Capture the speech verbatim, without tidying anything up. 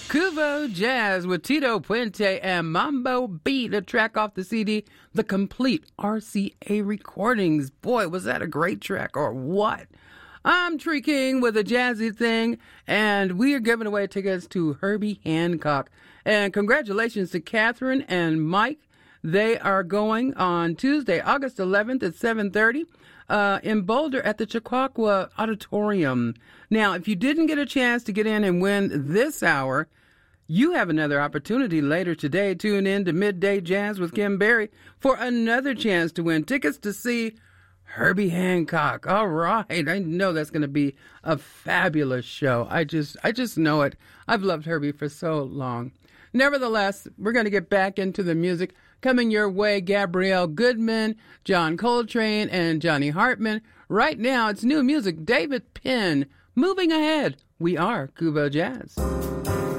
Cubo Jazz with Tito Puente and Mambo Beat, a track off the C D, The Complete R C A Recordings. Boy, was that a great track or what? I'm Tree King with a jazzy thing, and we are giving away tickets to Herbie Hancock. And congratulations to Catherine and Mike. They are going on Tuesday, August eleventh at seven thirty uh, in Boulder at the Chautauqua Auditorium. Now, if you didn't get a chance to get in and win this hour, you have another opportunity later today. Tune in to Midday Jazz with Kim Berry for another chance to win tickets to see Herbie Hancock. All right. I know that's going to be a fabulous show. I just I just know it. I've loved Herbie for so long. Nevertheless, we're going to get back into the music. Coming your way, Gabrielle Goodman, John Coltrane, and Johnny Hartman. Right now, it's new music. David Penn. Moving ahead. We are Cubo Jazz.